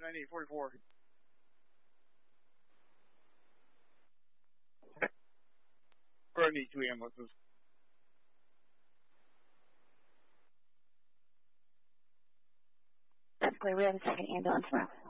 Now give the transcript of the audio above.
9844. We're going to need 2 ambulances. That's clear. We have a second ambulance now.